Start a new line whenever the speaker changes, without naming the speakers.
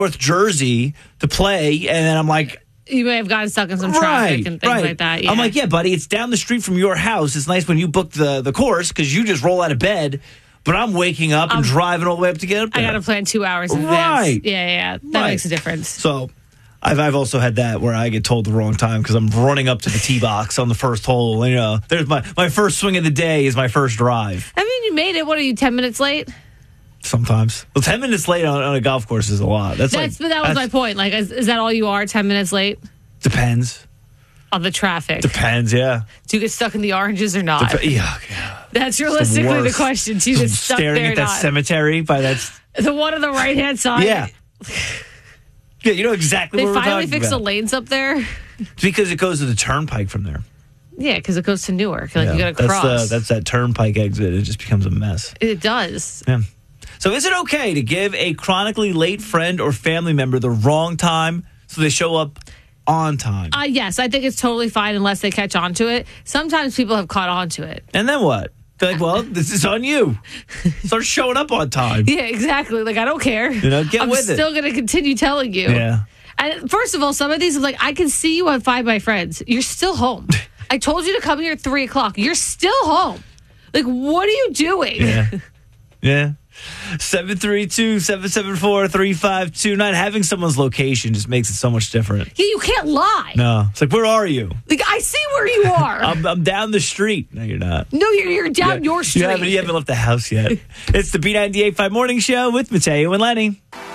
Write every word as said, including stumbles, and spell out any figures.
North Jersey to play, and then I'm like,
you may have gotten stuck in some traffic
right,
and things
right.
like that. Yeah.
I'm like, yeah, buddy, it's down the street from your house. It's nice when you book the, the course because you just roll out of bed. But I'm waking up and um, driving all the way up to get up there.
I got to plan two hours in advance.
Right.
Yeah, yeah, yeah. That
right.
makes a difference.
So I've I've also had that where I get told the wrong time because I'm running up to the tee box on the first hole. You know, there's my, my first swing of the day is my first drive.
I mean, you made it. What are you, ten minutes late?
Sometimes. Well, ten minutes late on, on a golf course is a lot. That's,
that's
like,
but that was
that's,
my point. Like, is, is that all you are? Ten minutes late?
Depends.
On the traffic.
Depends. Yeah.
Do you get stuck in the oranges or not?
Dep- yeah, yeah.
That's realistically the, the question. Do you get stuck
staring
there
at that
not?
cemetery by that.
The one on the right hand side.
Yeah. Yeah, you know exactly
they
what we're talking about.
They finally fixed the lanes up there.
It's because it goes to the turnpike from there.
Yeah, because it goes to Newark. Like
yeah,
you got to cross.
That's, the, that's that turnpike exit. It just becomes a mess.
It does.
Yeah. So is it okay to give a chronically late friend or family member the wrong time so they show up on time?
Uh, yes, I think it's totally fine unless they catch on to it. Sometimes people have caught on to it.
And then what? They're like, well, this is on you. Start showing up on time.
Yeah, exactly. Like, I don't care.
You know, get
I'm
with it.
I'm still going to continue telling you.
Yeah.
And first of all, some of these, I'm like, I can see you on Find My Friends. You're still home. I told you to come here at three o'clock. You're still home. Like, what are you doing?
Yeah. Yeah. seven three two, seven seven four, three five two nine. Having someone's location just makes it so much different.
Yeah, you can't lie.
No. It's like, where are you?
Like, I see where you are.
I'm, I'm down the street. No, you're not.
No, you're, you're down
yeah,
your street.
You haven't, you haven't left the house yet. It's the B ninety-eight point five Morning Show with Mateo and Lenny.